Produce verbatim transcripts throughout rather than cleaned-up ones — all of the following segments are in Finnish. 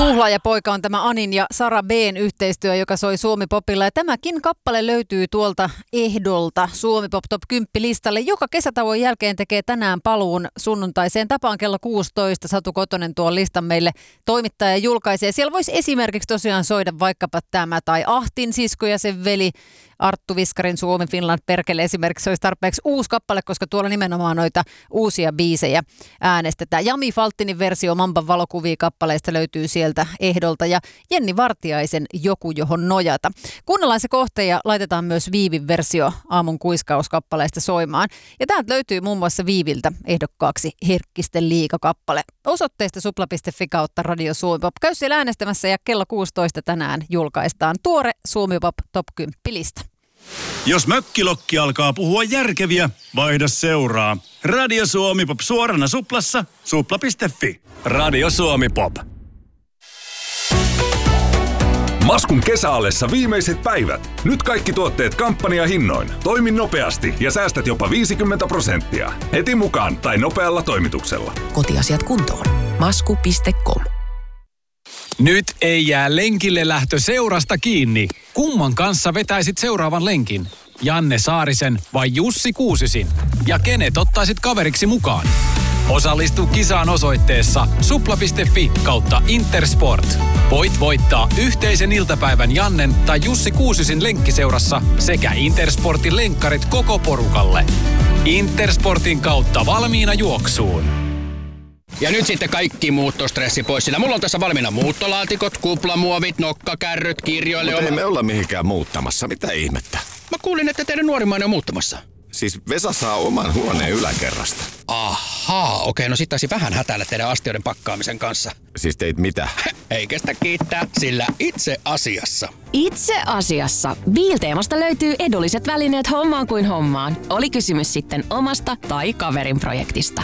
Tuhlaajapoika on tämä Anin ja Sara B:n yhteistyö, joka soi Suomi-popilla. Ja tämäkin kappale löytyy tuolta Ehdolta Suomi Pop Top kymmenen-listalle, joka kesätauon jälkeen tekee tänään paluun sunnuntaiseen tapaan kello kuusitoista. Satu Kotonen tuon listan meille toimittaa ja julkaisee. Siellä voisi esimerkiksi tosiaan soida vaikkapa tämä tai Ahtin sisko ja sen veli. Arttu Viskarin Suomi Finland perkele esimerkiksi olisi tarpeeksi uusi kappale, koska tuolla nimenomaan noita uusia biisejä äänestetään. Jami Falttinin versio Mamban valokuvia kappaleista löytyy sieltä Ehdolta ja Jenni Vartiaisen Joku, johon nojata. Kuunnellaan se kohta ja laitetaan myös Viivin versio aamun kuiskauskappaleista soimaan. Ja täältä löytyy muun muassa Viiviltä ehdokkaaksi Herkkisten liigakappale. Osoitteesta supla piste fi kautta Radio Suomi Pop. Käy siellä äänestämässä ja kello kuusitoista tänään julkaistaan tuore Suomi Pop Top kymmenen-lista. Jos mökkilokki alkaa puhua järkeviä, vaihda seuraa. Radio Suomi Pop suorana suplassa, supla piste fi. Radio Suomi Pop. Maskun kesäallessa viimeiset päivät. Nyt kaikki tuotteet kampanjahinnoin. Toimi nopeasti ja säästät jopa viisikymmentä prosenttia. Heti mukaan tai nopealla toimituksella. Kotiasiat kuntoon. masku piste com. Nyt ei jää lenkille lähtö seurasta kiinni. Kumman kanssa vetäisit seuraavan lenkin? Janne Saarisen vai Jussi Kuusisin? Ja kenet ottaisit kaveriksi mukaan? Osallistu kisaan osoitteessa supla piste fi kautta Intersport. Voit voittaa yhteisen iltapäivän Jannen tai Jussi Kuusisin lenkkiseurassa sekä Intersportin lenkkarit koko porukalle. Intersportin kautta valmiina juoksuun. Ja nyt sitten kaikki muuttostressi pois, sillä mulla on tässä valmiina muuttolaatikot, kuplamuovit, nokkakärryt, kirjoille... Mutta oma... ei me olla mihinkään muuttamassa, mitä ihmettä? Mä kuulin, että teidän nuorimmainen on muuttamassa. Siis Vesa saa oman huoneen yläkerrasta. Ahaa, okei, no sit taisi vähän hätäillä teidän astioiden pakkaamisen kanssa. Siis teit mitä? Ei kestä kiittää, sillä itse asiassa. Itse asiassa. Biilteemasta löytyy edulliset välineet hommaan kuin hommaan. Oli kysymys sitten omasta tai kaverin projektista.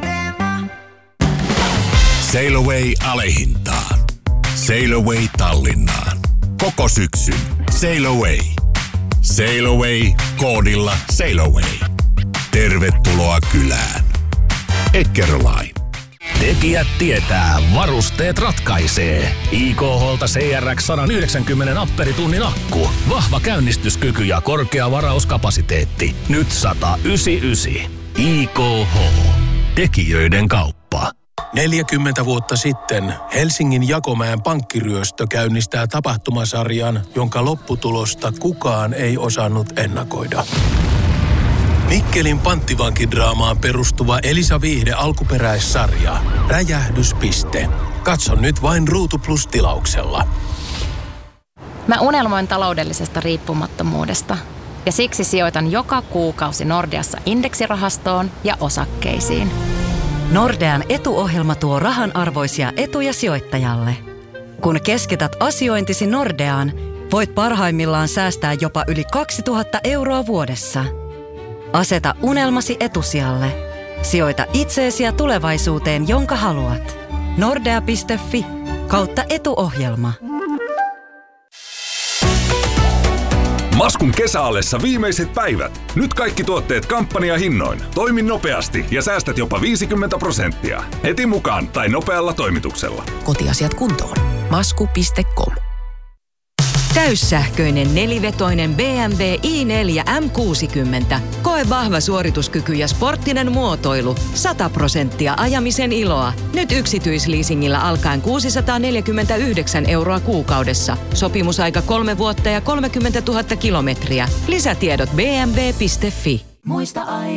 Sail Away alehintaan. Sail Away Tallinnaan. Koko syksyn Sail Away. Sail Away koodilla Sail Away. Tervetuloa kylään. Eckerline. Tekijät tietää, varusteet ratkaisee. I K H:lta C R X sata yhdeksänkymmentä amperitunnin akku. Vahva käynnistyskyky ja korkea varauskapasiteetti. Nyt sata yhdeksänkymmentäyhdeksän. I K H. Tekijöiden kauppa. neljäkymmentä vuotta sitten Helsingin Jakomäen pankkiryöstö käynnistää tapahtumasarjan, jonka lopputulosta kukaan ei osannut ennakoida. Mikkelin panttivankidraamaan perustuva Elisa Viihde alkuperäissarja. Räjähdyspiste. Katso nyt vain Ruutu Plus -tilauksella. Mä unelmoin taloudellisesta riippumattomuudesta. Ja siksi sijoitan joka kuukausi Nordeassa indeksirahastoon ja osakkeisiin. Nordean etuohjelma tuo rahanarvoisia etuja sijoittajalle. Kun keskität asiointisi Nordeaan, voit parhaimmillaan säästää jopa yli kaksituhatta euroa vuodessa. Aseta unelmasi etusijalle. Sijoita itseesi ja tulevaisuuteen, jonka haluat. Nordea piste fi kautta etuohjelma. Maskun kesäallessa viimeiset päivät. Nyt kaikki tuotteet kampanjahinnoin. Toimi nopeasti ja säästät jopa viisikymmentä prosenttia. Heti mukaan tai nopealla toimituksella. Kotiasiat kuntoon. masku piste com. Täyssähköinen nelivetoinen B M W i neljä M kuusikymmentä. Koe vahva suorituskyky ja sporttinen muotoilu. sata prosenttia ajamisen iloa. Nyt yksityisleasingillä alkaen kuusisataaneljäkymmentäyhdeksän euroa kuukaudessa. Sopimusaika kolme vuotta ja kolmekymmentätuhatta kilometriä. Lisätiedot b m w piste fi. Muista aina.